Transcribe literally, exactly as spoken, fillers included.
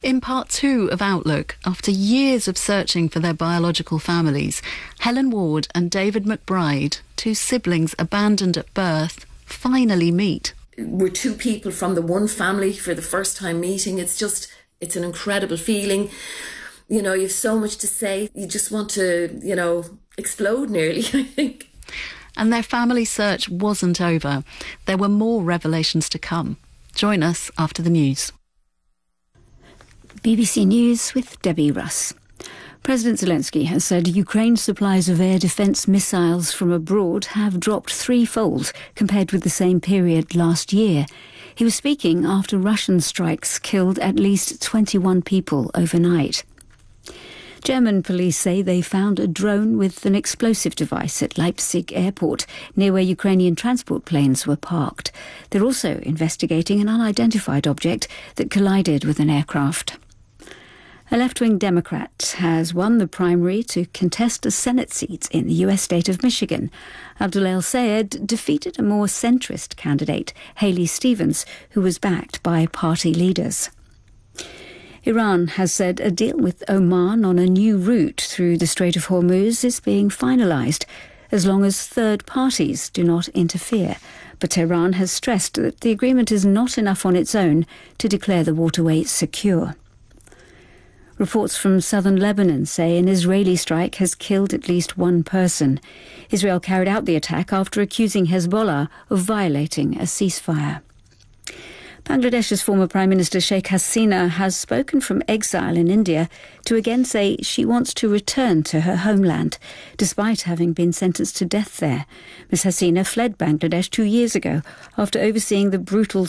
In part two of Outlook, after years of searching for their biological families, Helen Ward and David McBride, two siblings abandoned at birth, finally meet. We're two people from the one family for the first time meeting. It's just, it's an incredible feeling. You know, you have so much to say. You just want to, you know, explode nearly, I think. And their family search wasn't over. There were more revelations to come. Join us after the news. B B C News with Debbie Russ. President Zelensky has said Ukraine's supplies of air defence missiles from abroad have dropped threefold compared with the same period last year. He was speaking after Russian strikes killed at least twenty-one people overnight. German police say they found a drone with an explosive device at Leipzig airport, near where Ukrainian transport planes were parked. They're also investigating an unidentified object that collided with an aircraft. A left-wing Democrat has won the primary to contest a Senate seat in the U S state of Michigan. Abdul El-Sayed defeated a more centrist candidate, Haley Stevens, who was backed by party leaders. Iran has said a deal with Oman on a new route through the Strait of Hormuz is being finalised, as long as third parties do not interfere. But Tehran has stressed that the agreement is not enough on its own to declare the waterway secure. Reports from southern Lebanon say an Israeli strike has killed at least one person. Israel carried out the attack after accusing Hezbollah of violating a ceasefire. Bangladesh's former Prime Minister Sheikh Hasina has spoken from exile in India to again say she wants to return to her homeland, despite having been sentenced to death there. Miz Hasina fled Bangladesh two years ago after overseeing the brutal